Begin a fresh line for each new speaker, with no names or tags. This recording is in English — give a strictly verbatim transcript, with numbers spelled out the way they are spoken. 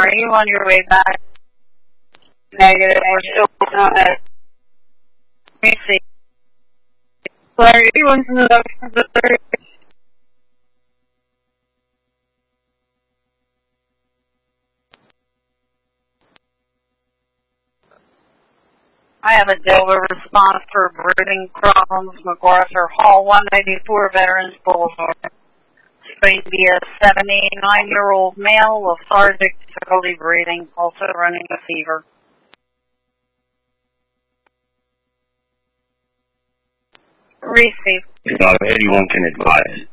Are you on your way back? Negative. We're still on it. Let me see. Larry, you want to know the third? I have a Delta response for breathing problems, MacArthur Hall, one ninety-four Veterans Boulevard. It's going to be a seventy-nine-year-old male with lethargic difficulty breathing, also running a fever. Receive.
If not, anyone can advise.